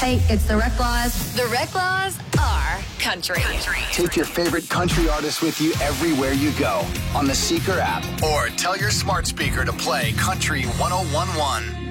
Hey, it's the Rec Laws. The Rec Laws are country. Take your favorite country artists with you everywhere you go on the Seeker app, or tell your smart speaker to play Country 101.1.